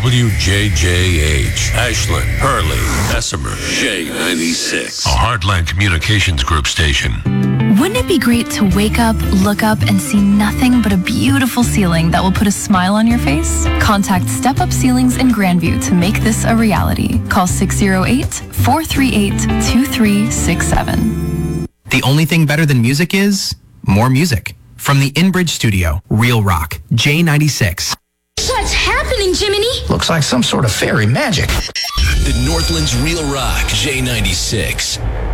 WJJH, Ashland, Hurley, Bessemer, J96. A Heartland Communications Group station. Wouldn't it be great to wake up, look up, and see nothing but a beautiful ceiling that will put a smile on your face? Contact Step Up Ceilings in Grandview to make this a reality. Call 608-438-2367. The only thing better than music is more music. From the InBridge Studio, Real Rock, J96. What's happening, Jiminy? Looks like some sort of fairy magic. The Northland's Real Rock, J96.